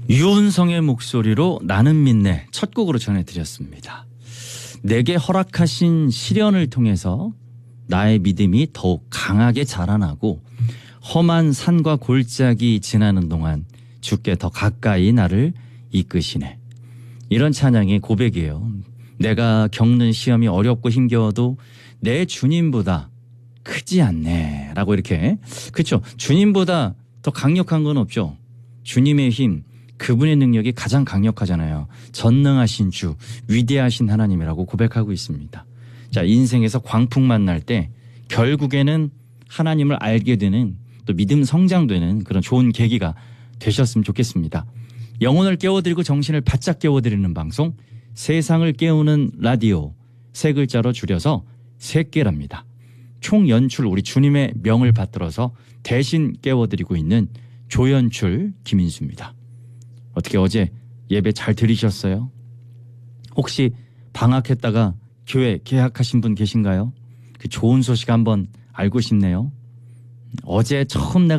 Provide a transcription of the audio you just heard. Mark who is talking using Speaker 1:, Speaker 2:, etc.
Speaker 1: 유은성의 목소리로 나는 믿네 첫 곡으로 전해드렸습니다. 내게 허락하신 시련을 통해서 나의 믿음이 더욱 강하게 자라나고 험한 산과 골짜기 지나는 동안 주께 더 가까이 나를 이끄시네. 이런 찬양의 고백이에요. 내가 겪는 시험이 어렵고 힘겨워도 내 주님보다 크지 않네 라고 이렇게. 그렇죠. 주님보다 더 강력한 건 없죠. 주님의 힘, 그분의 능력이 가장 강력하잖아요. 전능하신 주, 위대하신 하나님이라고 고백하고 있습니다. 자, 인생에서 광풍 만날 때 결국에는 하나님을 알게 되는, 또 믿음 성장되는 그런 좋은 계기가 되셨으면 좋겠습니다. 영혼을 깨워드리고 정신을 바짝 깨워드리는 방송, 세상을 깨우는 라디오, 세 글자로 줄여서 새깨랍니다. 총 연출 우리 주님의 명을 받들어서 대신 깨워드리고 있는 조연출 김인수입니다. 어떻게 어제 예배 잘 들으셨어요? 혹시 방학했다가 교회 개학하신 분 계신가요? 그 좋은 소식 한번 알고 싶네요. 어제 처음 내가